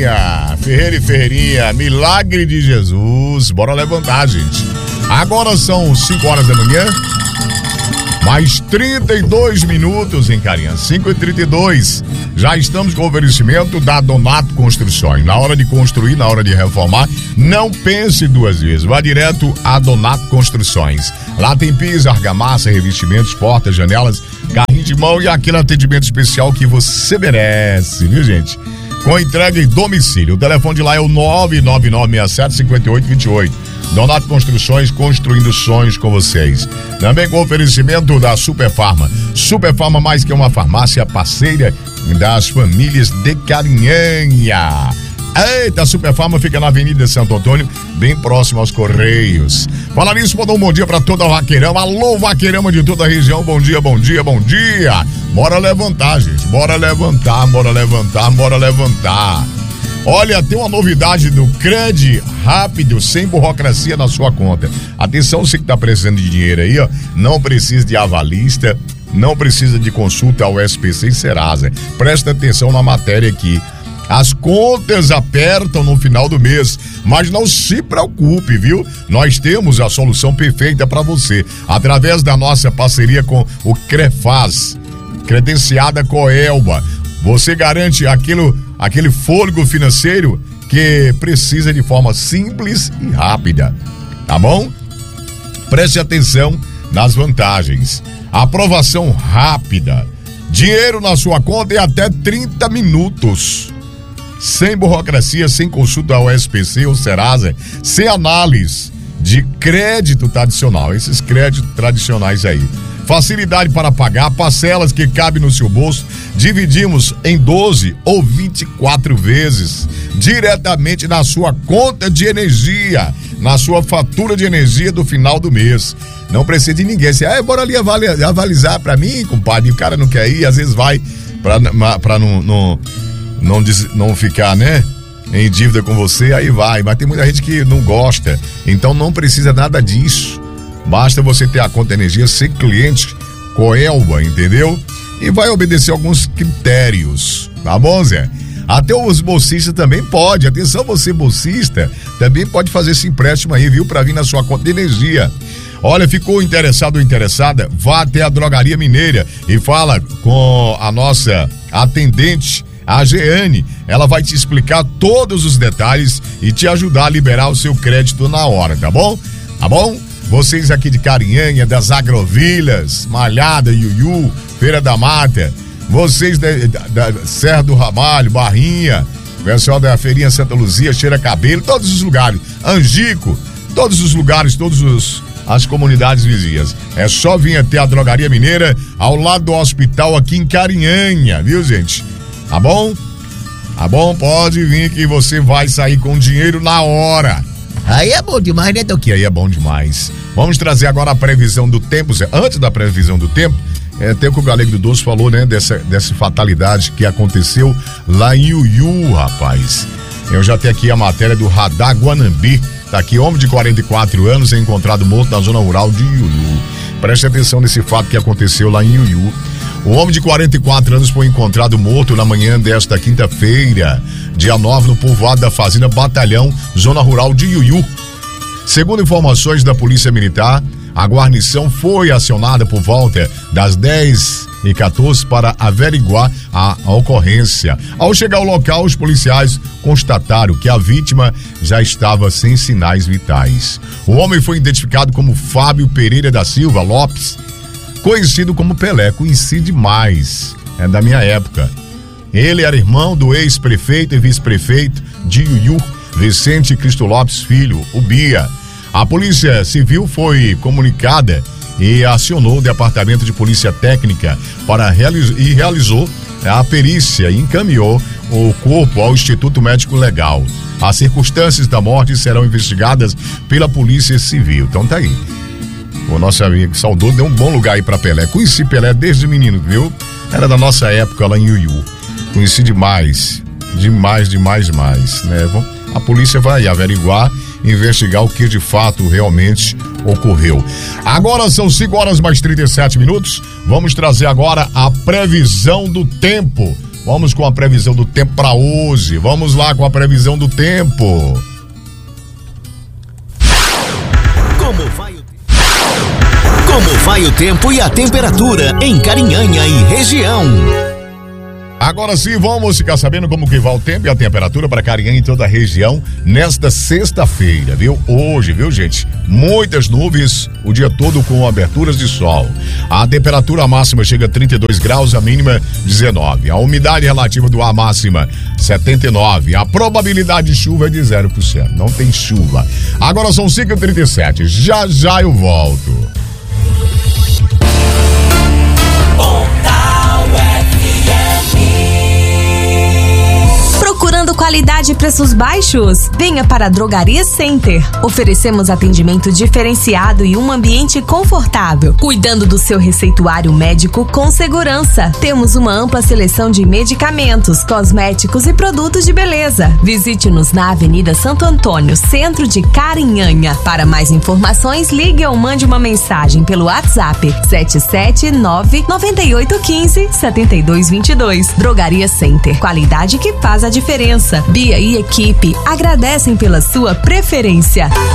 Ferreira e Ferreirinha, milagre de Jesus. Bora levantar, gente. Agora são 5 horas da manhã, mais 32 minutos em Carinha, 5h32. Já estamos com o oferecimento da Donato Construções. Na hora de construir, na hora de reformar, não pense duas vezes. Vá direto a Donato Construções. Lá tem piso, argamassa, revestimentos, portas, janelas, carrinho de mão e aquele atendimento especial que você merece, viu, gente? Com entrega em domicílio. O telefone de lá é o 99967-5828. Donato Construções, construindo sonhos com vocês. Também com oferecimento da Superfarma. Superfarma, mais que uma farmácia, parceira das famílias de Carinhanha. Eita, a Superfarma fica na Avenida Santo Antônio, bem próximo aos Correios. Falar nisso, mandou um bom dia pra toda a vaqueirama. Alô, vaqueirama de toda a região. Bom dia, bom dia, bom dia. Bora levantar, gente. Bora levantar, bora levantar, bora levantar. Olha, tem uma novidade do Cred Rápido, sem burocracia na sua conta. Atenção, você que tá precisando de dinheiro aí, ó. Não precisa de avalista, não precisa de consulta ao SPC e Serasa. Presta atenção na matéria aqui. As contas apertam no final do mês, mas não se preocupe, viu? Nós temos a solução perfeita para você, através da nossa parceria com o Crefaz, credenciada Coelba. Você garante aquele fôlego financeiro que precisa de forma simples e rápida, tá bom? Preste atenção nas vantagens. Aprovação rápida, dinheiro na sua conta em até 30 minutos. Sem burocracia, sem consulta ao SPC ou Serasa, sem análise de crédito tradicional, esses créditos tradicionais aí. Facilidade para pagar, parcelas que cabem no seu bolso, dividimos em 12 ou 24 vezes, diretamente na sua conta de energia, na sua fatura de energia do final do mês. Não precisa de ninguém. Você, bora ali avalizar pra mim, compadre, o cara não quer ir, às vezes vai pra não ficar, né, em dívida com você, aí vai, mas tem muita gente que não gosta, então não precisa nada disso, basta você ter a conta de energia, ser cliente Coelba, entendeu? E vai obedecer alguns critérios, tá bom, Zé? Até os bolsistas também pode, atenção, você bolsista, também pode fazer esse empréstimo aí, viu, pra vir na sua conta de energia. Olha, ficou interessado ou interessada? Vá até a Drogaria Mineira e fala com a nossa atendente, a Jeane. Ela vai te explicar todos os detalhes e te ajudar a liberar o seu crédito na hora, tá bom? Tá bom? Vocês aqui de Carinhanha, das Agrovilhas, Malhada, Iuiú, Feira da Mata, vocês da Serra do Ramalho, Barrinha, pessoal da Feirinha Santa Luzia, Cheira Cabelo, todos os lugares, Angico, todos os lugares, as comunidades vizinhas. É só vir até a Drogaria Mineira, ao lado do hospital aqui em Carinhanha, viu, gente? Tá bom? Tá bom? Pode vir que você vai sair com dinheiro na hora. Aí é bom demais, né, Toquinho? Aí é bom demais. Vamos trazer agora a previsão do tempo. Antes da previsão do tempo, até o que o Galego do Doce falou, né, dessa fatalidade que aconteceu lá em Iuiú, rapaz. Eu já tenho aqui a matéria do Radar Guanambi. Tá aqui, homem de 44 anos é encontrado morto na zona rural de Iuiú. Preste atenção nesse fato que aconteceu lá em Iuiú. O homem de 44 anos foi encontrado morto na manhã desta quinta-feira, dia 9, no povoado da Fazenda Batalhão, zona rural de Iuiú. Segundo informações da Polícia Militar, a guarnição foi acionada por volta das 10h14 para averiguar a ocorrência. Ao chegar ao local, os policiais constataram que a vítima já estava sem sinais vitais. O homem foi identificado como Fábio Pereira da Silva Lopes, conhecido como Pelé, conheci demais, é da minha época. Ele era irmão do ex-prefeito e vice-prefeito de Iuiú, Vicente Cristo Lopes Filho, o Bia. A Polícia Civil foi comunicada e acionou o Departamento de Polícia Técnica realizou a perícia e encaminhou o corpo ao Instituto Médico Legal. As circunstâncias da morte serão investigadas pela Polícia Civil. Então tá aí. O nosso amigo saudoso deu um bom lugar aí pra Pelé. Conheci Pelé desde menino, viu? Era da nossa época lá em Iuiú. Conheci demais, né? A polícia vai averiguar, investigar o que de fato realmente ocorreu. Agora são 5 horas mais 37 minutos. Vamos trazer agora a previsão do tempo Vamos com a previsão do tempo para hoje. Vamos lá com a previsão do tempo. Como vai o tempo e a temperatura em Carinhanha e região? Agora sim, vamos ficar sabendo como que vai o tempo e a temperatura para Carinhanha e toda a região nesta sexta-feira, viu? Hoje, viu, gente? Muitas nuvens o dia todo com aberturas de sol. A temperatura máxima chega a 32 graus, a mínima 19. A umidade relativa do ar máxima 79. A probabilidade de chuva é de 0%. Não tem chuva. Agora são 5h37. Já eu volto. Procurando qualidade e preços baixos? Venha para a Drogaria Center. Oferecemos atendimento diferenciado e um ambiente confortável, cuidando do seu receituário médico com segurança. Temos uma ampla seleção de medicamentos, cosméticos e produtos de beleza. Visite-nos na Avenida Santo Antônio, centro de Carinhanha. Para mais informações, ligue ou mande uma mensagem pelo WhatsApp 779-9815-7222. Drogaria Center. Qualidade que faz a diferença. Bia e equipe agradecem pela sua preferência.